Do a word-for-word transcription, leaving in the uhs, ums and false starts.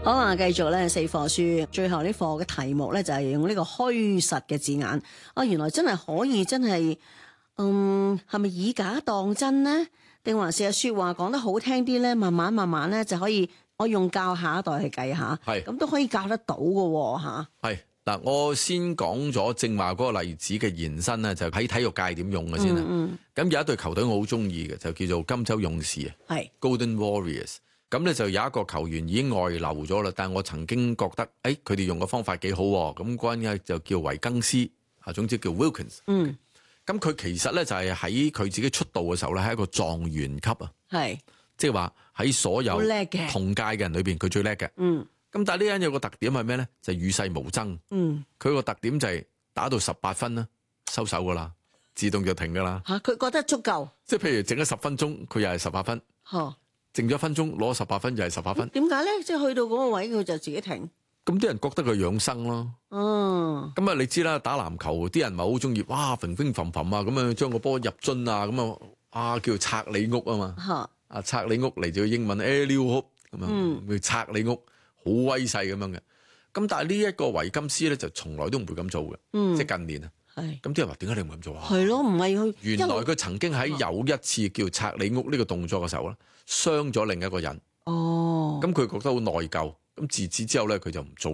好啊，繼續咧四課書，最後呢課嘅題目咧就係用呢個虛實嘅字眼。啊，原來真係可以真係，嗯，係咪以假當真呢？定還是係說話講得好聽啲咧？慢慢慢慢咧就可以，我用教下一代去計下，係咁都可以教得到嘅吓。係嗱，我先講咗正話嗰個例子嘅延伸咧，就喺體育界點用嘅先啦。咁、嗯嗯、有一隊球隊我好中意嘅，就叫做金州勇士啊，係 Golden Warriors。咁咧就有一個球員已經外流咗啦，但係我曾經覺得，誒佢哋用嘅方法幾好喎。咁嗰人就叫維更斯，啊總之叫 Wilkins。嗯。咁佢其實咧就係喺佢自己出道嘅時候咧，係一個狀元級啊。係。即係話喺所有同屆嘅人裏邊，佢最叻嘅。嗯。咁但係呢人有個特點係咩咧？就係與世無爭。嗯。佢個特點就係打到十八分啦，收手噶啦，自動就停噶啦。嚇！佢覺得足夠。即係譬如整咗十分鐘，佢又係十八分。嚇！剩咗一分鐘攞十八分就係十八分，點解咧？即係去到嗰個位佢就自己停。咁啲人覺得佢養生咯。嗯。咁啊，你知啦，打籃球啲人咪好中意，哇，揈揈揈揈啊，咁啊，將個波入樽啊，咁啊，啊叫拆你屋啊嘛。嚇。啊，拆你屋嚟自英文 alley-oop 咁啊，叫拆你屋，好威勢咁樣嘅。咁但係呢一個維金斯咧，就從來都唔會咁做嘅。嗯。即係近年啊。係。咁啲人話點解你唔咁做啊？係咯，唔係去。原來佢曾經喺有一次叫拆你屋呢個動作嘅時候咧，傷咗另一個人。哦，咁佢覺得好內疚，咁自此之後咧，佢就唔做。